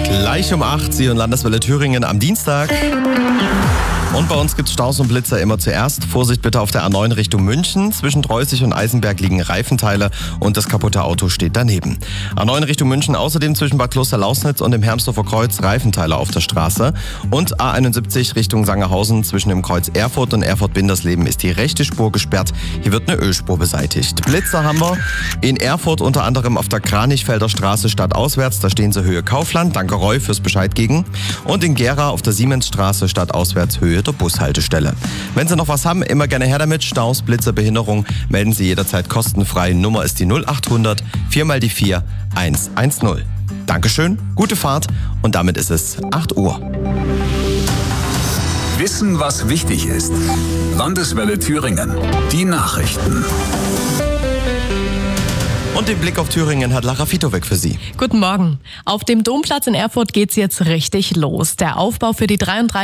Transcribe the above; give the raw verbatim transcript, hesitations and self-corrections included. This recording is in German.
Gleich um acht, Sie und Landeswelle Thüringen am Dienstag. Und bei uns gibt's Staus und Blitzer immer zuerst. Vorsicht bitte auf der A neun Richtung München. Zwischen Dreußig und Eisenberg liegen Reifenteile und das kaputte Auto steht daneben. A neun Richtung München außerdem zwischen Bad Kloster-Lausnitz und dem Hermsdorfer Kreuz Reifenteile auf der Straße. Und A einundsiebzig Richtung Sangerhausen zwischen dem Kreuz Erfurt und Erfurt-Bindersleben ist die rechte Spur gesperrt. Hier wird eine Ölspur beseitigt. Blitzer haben wir in Erfurt unter anderem auf der Kranichfelder Straße stadtauswärts. Da stehen sie Höhe Kaufland. Danke Roy fürs Bescheid geben. Und in Gera auf der Siemensstraße stadtauswärts Höhe der Bushaltestelle. Wenn Sie noch was haben, immer gerne her damit. Staus, Blitzer, Behinderung, melden Sie jederzeit kostenfrei. Nummer ist die null achthundert vier mal die vier eins eins null. Dankeschön, gute Fahrt und damit ist es acht Uhr. Wissen, was wichtig ist. Landeswelle Thüringen. Die Nachrichten. Und den Blick auf Thüringen hat Lara Fitowek für Sie. Guten Morgen. Auf dem Domplatz in Erfurt geht's jetzt richtig los. Der Aufbau für die dreiunddreißig